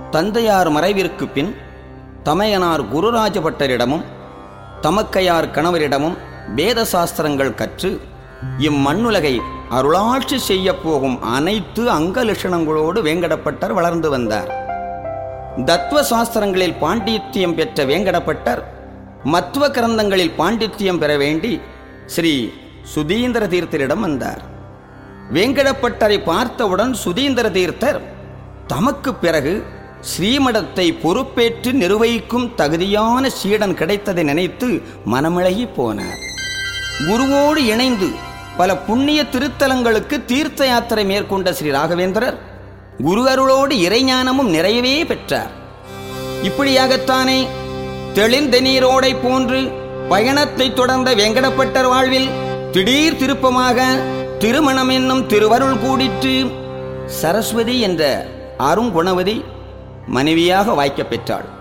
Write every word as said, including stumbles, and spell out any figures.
தந்தையார் மறைவிற்கு பின் தமையனார் குருராஜபட்டரிடமும் தமக்கையார் கணவரிடமும் வேத சாஸ்திரங்கள் கற்று இம்மண்ணுலகை அருளாட்சி செய்ய போகும் அனைத்து அங்க லட்சணங்களோடு வேங்கடப்பட்டர் வளர்ந்து வந்தார். தத்துவ சாஸ்திரங்களில் பாண்டித்யம் பெற்ற வேங்கடப்பட்டர் மத்துவ கிரந்தங்களில் பாண்டித்யம் பெற வேண்டி ஸ்ரீ சுதீந்திர தீர்த்தரிடம் வந்தார். வேங்கடப்பட்டரை பார்த்தவுடன் சுதீந்திர தீர்த்தர் தமக்கு பிறகு ஸ்ரீமடத்தை பொறுப்பேற்று நிர்வகிக்கும் தகுதியான சீடன் கிடைத்ததை நினைத்து மனமிளகி போனார். குருவோடு இணைந்து பல புண்ணிய திருத்தலங்களுக்கு தீர்த்த யாத்திரை மேற்கொண்ட ஸ்ரீ ராகவேந்திரர் குரு அருளோடு இறைஞானமும் நிறையவே பெற்றார். இப்படியாகத்தானே தெளிந்த நீரோடை போன்று பயணத்தை தொடர்ந்த வேங்கடப்பட்டர் வாழ்வில் திடீர் திருப்பமாக திருமணம் என்னும் திருவருள் கூடிற்று. சரஸ்வதி என்ற அருங்குணவதி மனைவியாக வாய்க்கப் பெற்றாள்.